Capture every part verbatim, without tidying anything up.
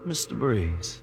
Mister Breeze.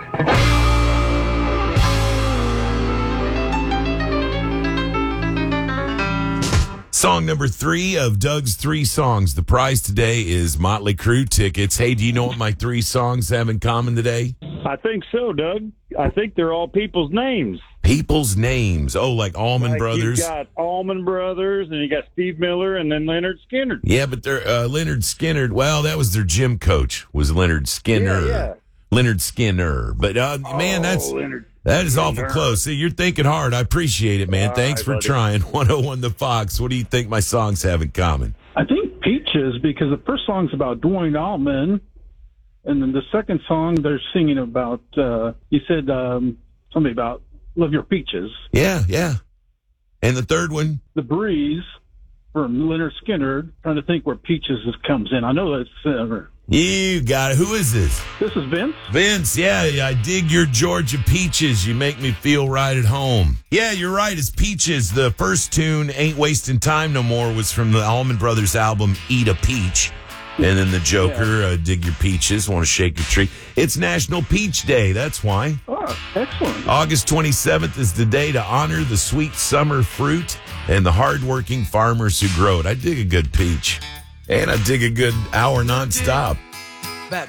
Song number three of Doug's three songs. The prize today is Motley Crue tickets. Hey, do you know what my three songs have in common today? I think so, Doug. I think they're all people's names. People's names. Oh, like Allman like Brothers. You got Allman Brothers, and you got Steve Miller, and then Leonard Skinner. Yeah, but they're uh, Leonard Skinner. Well, that was their gym coach. Was Leonard Skinner? Yeah, yeah. Leonard Skinner. But uh, oh, man, that's Leonard that is Skinner. awful close. See, you're thinking hard. I appreciate it, man. All Thanks right, for buddy. trying. one oh one The Fox. What do you think my songs have in common? I think Peaches, because the first song's about Dwayne Allman, and then the second song they're singing about, uh, you said um, something about Love Your Peaches. Yeah, yeah. And the third one? The Breeze from Leonard Skinner, trying to think where Peaches is, comes in. I know that's... Uh, You got it. Who is this? this is Vince. Vince, yeah, I dig your Georgia peaches. You make me feel right at home. Yeah, you're right. It's Peaches. The first tune, Ain't Wasting Time No More, was from the Allman Brothers album, Eat a Peach. And then the Joker, uh, Dig Your Peaches, Want to Shake Your Tree. It's National Peach Day. That's why. Oh, excellent. August twenty-seventh is the day to honor the sweet summer fruit and the hardworking farmers who grow it. I dig a good peach. And I dig a good hour nonstop.